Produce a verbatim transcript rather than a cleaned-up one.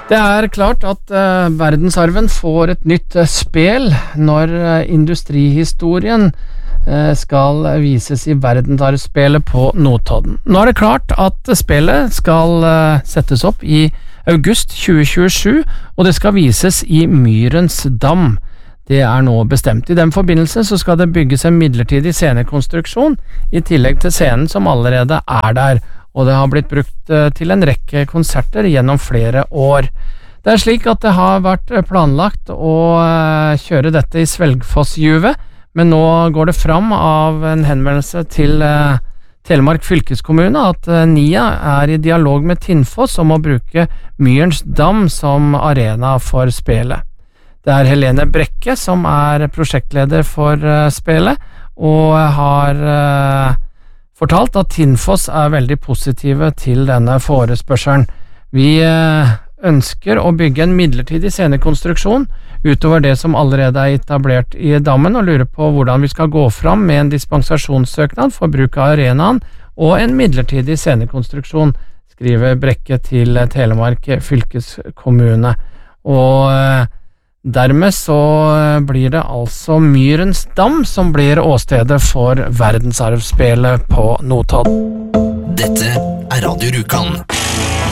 Det er klart at uh, verdensarven får et nytt uh, spel når uh, industrihistorien uh, skal vises i verdensarvspelet på Notodden. Nå er det klart at uh, spillet skal uh, settes opp i august tjue tjuesju, og det skal vises i Myrens dam. Det er nå bestemt. I den forbindelse så skal det bygges en midlertidig scenekonstruksjon i tillegg til scenen som allerede er der, og det har blitt brukt uh, til en rekke konserter gjennom flere år. Det er slik at det har vært planlagt å uh, kjøre dette i Svelgfossjuvet, men nå går det fram av en henvendelse til uh, Telemark fylkeskommune at uh, N I A er i dialog med Tinnfoss om å bruke Myrens dam som arena for spelet. Det er Helene Brekke som er prosjektleder for uh, spelet, og har uh, fortalt at Tinnfoss er veldig positive til denne forespørselen. Vi uh, ønsker å bygge en midlertidig scenekonstruksjon utover det som allerede er etablert i dammen, og lurer på hvordan vi skal gå fram med en dispensasjonssøknad for bruk av arenaen og en midlertidig scenekonstruksjon, skriver Brekke til Telemark fylkeskommune. Og uh, dermed så blir det altså Myrens dam som blir åstedet for verdensarvspelet på Notodden. Dette er Radio Rjukan.